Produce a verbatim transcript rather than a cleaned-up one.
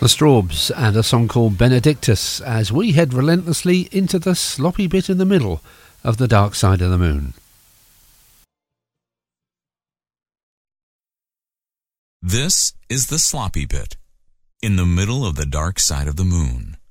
The Strawbs and a song called Benedictus as we head relentlessly into the sloppy bit in the middle of the dark side of the moon. This is the sloppy bit in the middle of the dark side of the moon.